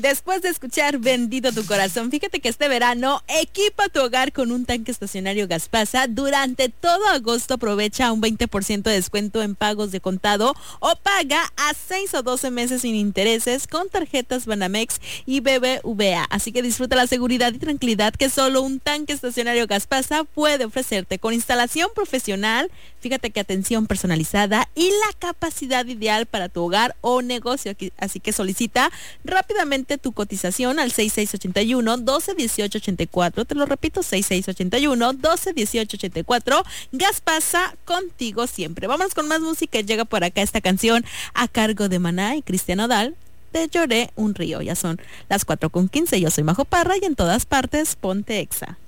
Después de escuchar Bendito tu corazón, fíjate que este verano equipa tu hogar con un tanque estacionario Gaspasa. Durante todo agosto aprovecha un 20% de descuento en pagos de contado o paga a 6 o 12 meses sin intereses con tarjetas Banamex y BBVA. Así que disfruta la seguridad y tranquilidad que solo un tanque estacionario Gaspasa puede ofrecerte, con instalación profesional, fíjate que atención personalizada y la capacidad ideal para tu hogar o negocio. Así que solicita rápidamente tu cotización al 6681-121884. Te lo repito, 6681-121884. Gaspasa, contigo siempre. Vámonos con más música. Llega por acá esta canción a cargo de Maná y Cristian Nodal. Te lloré un río. Ya son las 4:15. Yo soy Majo Parra y en todas partes ponte Exa.